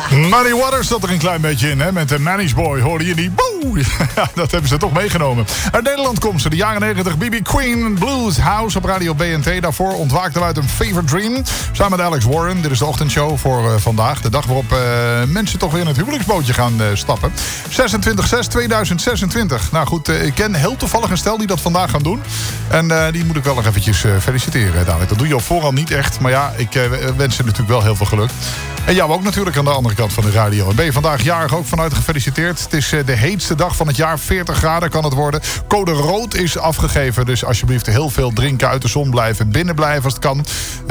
Muddy Waters zat er een klein beetje in, hè? Met de Manish Boy hoorde je die. Boe! Ja, dat hebben ze toch meegenomen. Uit Nederland komt ze, de jaren 90. BB Queen, Blues House op Radio BNT. Daarvoor ontwaakten we uit een Fever Dream. Samen met Alex Warren. Dit is de ochtendshow voor vandaag. De dag waarop mensen toch weer in het huwelijksbootje gaan stappen. 26/6/2026. Nou goed, ik ken heel toevallig een stel die dat vandaag gaan doen. En die moet ik wel nog eventjes feliciteren dadelijk. Dat doe je op voorhand niet echt. Maar ja, ik wens ze natuurlijk wel heel veel geluk. En jou ook natuurlijk aan de andere kant van de radio. En ben je vandaag jarig, ook vanuit gefeliciteerd. Het is de heetste dag van het jaar. 40 graden kan het worden. Code rood is afgegeven. Dus alsjeblieft heel veel drinken, uit de zon blijven. Binnen blijven als het kan.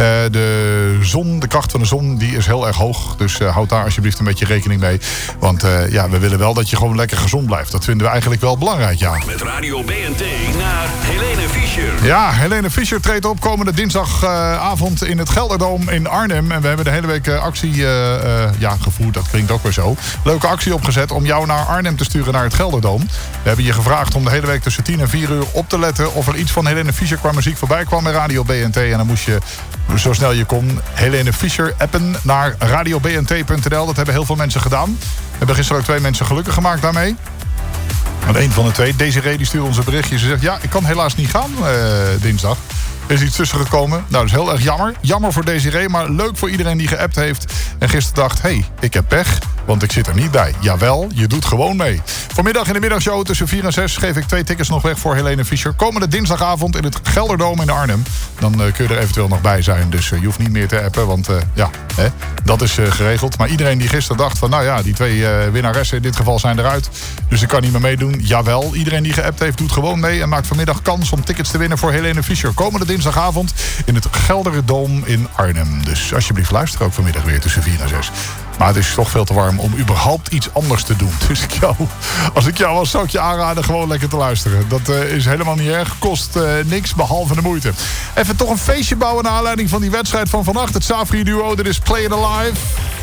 De kracht van de zon die is heel erg hoog. Dus houd daar alsjeblieft een beetje rekening mee. Want we willen wel dat je gewoon lekker gezond blijft. Dat vinden we eigenlijk wel belangrijk, ja. Met Radio BNT naar Helene Fischer. Ja, Helene Fischer treedt op komende dinsdagavond in het Gelderdoom in Arnhem. En we hebben de hele week actie gevoerd. Dat klinkt ook weer zo. Leuke actie opgezet om jou naar Arnhem te sturen naar het Gelderdoom. We hebben je gevraagd om de hele week tussen 10 en 4 uur op te letten of er iets van Helene Fischer qua muziek voorbij kwam bij Radio BNT. En dan moest je zo snel je kon Helene Fischer appen naar radiobnt.nl. Dat hebben heel veel mensen gedaan. We hebben gisteren ook 2 mensen gelukkig gemaakt daarmee. En een van de 2, Desiree, die stuurde ons een berichtje. Ze zegt, ja, ik kan helaas niet gaan dinsdag. Er is iets tussen gekomen. Nou, dat is heel erg jammer. Jammer voor Desiree, maar leuk voor iedereen die geappt heeft. En gisteren dacht, hey, ik heb pech, want ik zit er niet bij. Jawel, je doet gewoon mee. Vanmiddag in de middagshow tussen 4 en 6 geef ik 2 tickets nog weg voor Helene Fischer. Komende dinsdagavond in het Gelderdoom in Arnhem. Dan kun je er eventueel nog bij zijn. Dus je hoeft niet meer te appen, want dat is geregeld. Maar iedereen die gisteren dacht van, nou ja, die 2 winnaressen in dit geval zijn eruit. Dus ik kan niet meer meedoen. Jawel, iedereen die geappt heeft doet gewoon mee. En maakt vanmiddag kans om tickets te winnen voor Helene Fischer. Komende dinsdagavond in het Gelderdoom in Arnhem. Dus alsjeblieft luister ook vanmiddag weer tussen 4 en 6. Maar het is toch veel te warm om überhaupt iets anders te doen. Dus als ik jou was, zou ik je aanraden gewoon lekker te luisteren. Dat is helemaal niet erg. Kost niks, behalve de moeite. Even toch een feestje bouwen naar aanleiding van die wedstrijd van vannacht. Het Safri duo, dit is Play It Alive.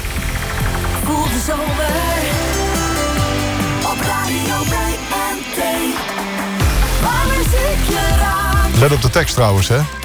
Voel de zomer op Radio BNT. Waar muziek je raakt. Let op de tekst trouwens, hè.